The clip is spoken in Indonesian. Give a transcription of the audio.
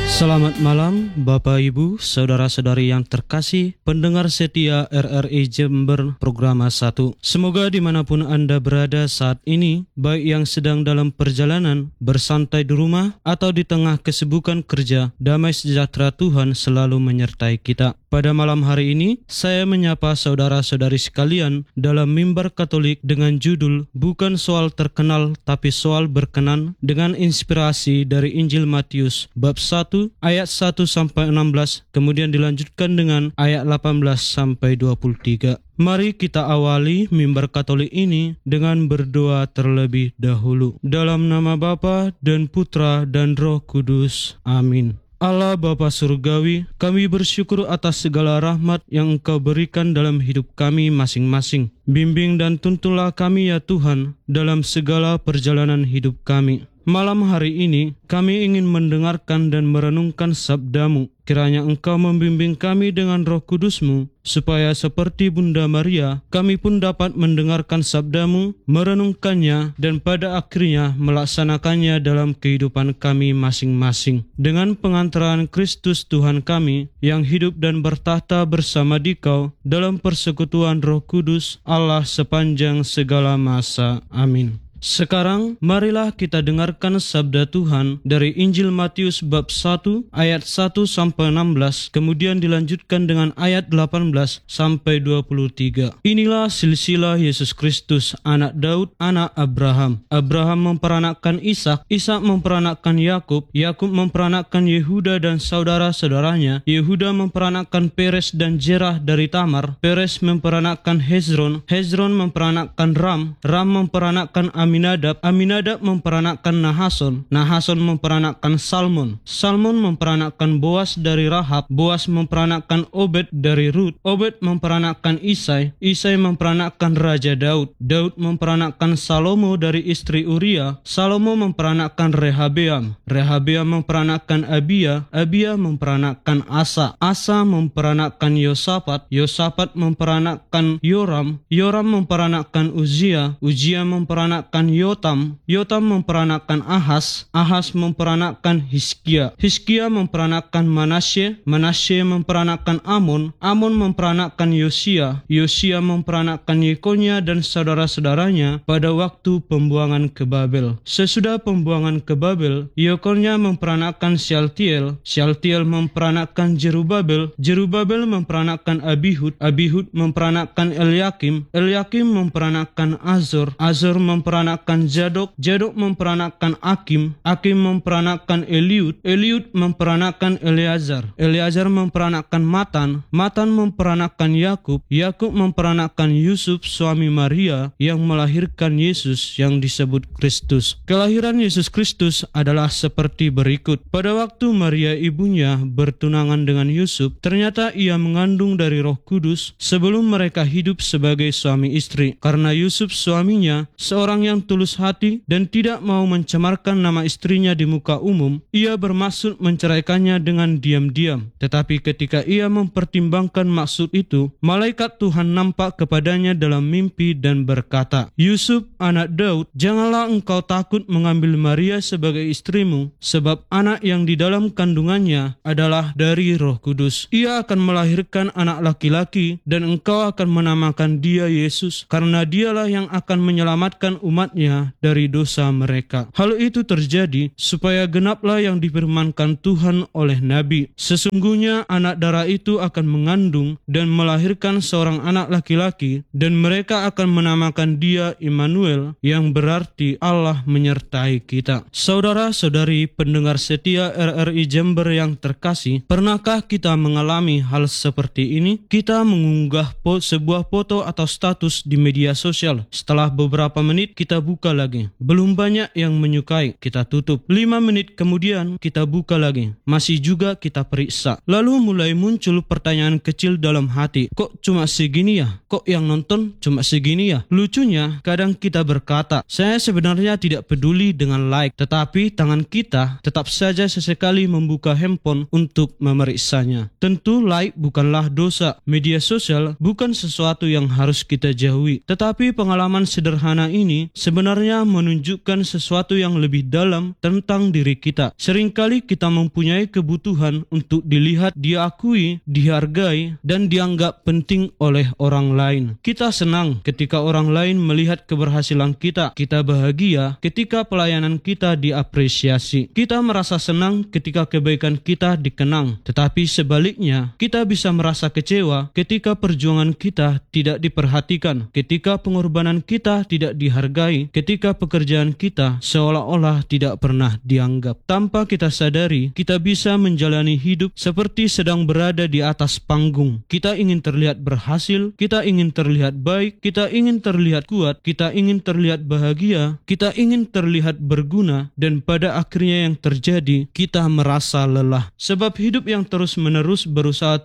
Selamat malam Bapak Ibu, Saudara-saudari yang terkasih, pendengar setia RRI Jember Programa 1. Semoga dimanapun Anda berada saat ini, baik yang sedang dalam perjalanan, bersantai di rumah, atau di tengah kesibukan kerja, damai sejahtera Tuhan selalu menyertai kita. Pada malam hari ini, saya menyapa saudara-saudari sekalian dalam mimbar Katolik dengan judul Bukan Soal Terkenal Tapi Soal Berkenan, dengan inspirasi dari Injil Matius bab 1 ayat 1 sampai 16, kemudian dilanjutkan dengan ayat 18 sampai 23. Mari kita awali mimbar Katolik ini dengan berdoa terlebih dahulu. Dalam nama Bapa dan Putra dan Roh Kudus. Amin. Allah Bapa Surgawi, kami bersyukur atas segala rahmat yang Engkau berikan dalam hidup kami masing-masing. Bimbing dan tuntunlah kami ya Tuhan dalam segala perjalanan hidup kami. Malam hari ini kami ingin mendengarkan dan merenungkan sabda-Mu. Kiranya Engkau membimbing kami dengan Roh Kudus-Mu, supaya seperti Bunda Maria, kami pun dapat mendengarkan sabda-Mu, merenungkannya, dan pada akhirnya melaksanakannya dalam kehidupan kami masing-masing. Dengan pengantaran Kristus Tuhan kami, yang hidup dan bertahta bersama Dikau, dalam persekutuan Roh Kudus, Allah sepanjang segala masa. Amin. Sekarang, marilah kita dengarkan sabda Tuhan dari Injil Matius bab 1 ayat 1 sampai 16, kemudian dilanjutkan dengan ayat 18 sampai 23. Inilah silsilah Yesus Kristus, anak Daud, anak Abraham. Abraham memperanakkan Ishak, Ishak memperanakkan Yakub, Yakub memperanakkan Yehuda dan saudara-saudaranya, Yehuda memperanakkan Peres dan Zerah dari Tamar, Peres memperanakkan Hezron, Hezron memperanakkan Ram, Ram memperanakkan Aminadab, Aminadab memperanakkan Nahason, Nahason memperanakkan Salmon, Salmon memperanakkan Boas dari Rahab, Boas memperanakkan Obed dari Rut, Obed memperanakkan Isai, Isai memperanakkan Raja Daud, Daud memperanakkan Salomo dari istri Uria, Salomo memperanakkan Rehabeam, Rehabeam memperanakkan Abia, Abia memperanakkan Asa, Asa memperanakkan Yosafat, Yosafat memperanakkan Yoram, Yoram memperanakkan Uzia, Uzia memperanakkan Yotam, Yotam memperanakkan Ahas, Ahas memperanakkan Hizkia, Hizkia memperanakkan Manasye, Manasye memperanakkan Amon, Amon memperanakkan Yosia, Yosia memperanakkan Yekonia dan saudara-saudaranya pada waktu pembuangan ke Babel. Sesudah pembuangan ke Babel, Yekonia memperanakkan Syaltiel, Syaltiel memperanakkan Jerubabel, Jerubabel memperanakkan Abihud, Abihud memperanakkan Eliakim, Eliakim memperanakkan Azor, Azor memperanakkan Zadok, Zadok memperanakkan Akim, Akim memperanakkan Eliud, Eliud memperanakkan Eleazar, Eleazar memperanakkan Matan, Matan memperanakkan Yakub, Yakub memperanakkan Yusuf suami Maria yang melahirkan Yesus yang disebut Kristus. Kelahiran Yesus Kristus adalah seperti berikut. Pada waktu Maria ibunya bertunangan dengan Yusuf, ternyata ia mengandung dari Roh Kudus sebelum mereka hidup sebagai suami istri. Karena Yusuf suaminya seorang yang tulus hati dan tidak mau mencemarkan nama istrinya di muka umum, ia bermaksud menceraikannya dengan diam-diam. Tetapi ketika ia mempertimbangkan maksud itu, malaikat Tuhan nampak kepadanya dalam mimpi dan berkata, "Yusuf, anak Daud, janganlah engkau takut mengambil Maria sebagai istrimu, sebab anak yang di dalam kandungannya adalah dari Roh Kudus. Ia akan melahirkan anak laki-laki dan engkau akan menamakan dia Yesus, karena dialah yang akan menyelamatkan umatnya dari dosa mereka." Hal itu terjadi supaya genaplah yang difirmankan Tuhan oleh Nabi. Sesungguhnya anak darah itu akan mengandung dan melahirkan seorang anak laki-laki, dan mereka akan menamakan dia Immanuel, yang berarti Allah menyertai kita. Saudara-saudari pendengar setia RRI Jember yang terkasih, pernahkah kita mengalami hal seperti ini? Kita mengunggah sebuah foto atau status di media sosial. Setelah beberapa menit kita buka lagi. Belum banyak yang menyukai, kita tutup. 5 menit kemudian kita buka lagi. Masih juga kita periksa. Lalu mulai muncul pertanyaan kecil dalam hati. Kok cuma segini ya? Kok yang nonton cuma segini ya? Lucunya, kadang kita berkata, saya sebenarnya tidak peduli dengan like, tetapi tangan kita tetap saja sesekali membuka handphone untuk memeriksanya. Tentu like bukanlah dosa. Media sosial bukan sesuatu yang harus kita jauhi. Tetapi pengalaman sederhana ini sebenarnya menunjukkan sesuatu yang lebih dalam tentang diri kita. Seringkali kita mempunyai kebutuhan untuk dilihat, diakui, dihargai, dan dianggap penting oleh orang lain. Kita senang ketika orang lain melihat keberhasilan kita. Kita bahagia ketika pelayanan kita diapresiasi. Kita merasa senang ketika kebaikan kita dikenang. Tetapi sebaliknya, kita bisa merasa kecewa ketika perjuangan kita tidak diperhatikan, ketika pengorbanan kita tidak dihargai, ketika pekerjaan kita seolah-olah tidak pernah dianggap. Tanpa kita sadari, kita bisa menjalani hidup seperti sedang berada di atas panggung. Kita ingin terlihat berhasil, kita ingin terlihat baik, kita ingin terlihat kuat, kita ingin terlihat bahagia, kita ingin terlihat berguna, dan pada akhirnya yang terjadi, kita merasa lelah. Sebab hidup yang terus-menerus berusaha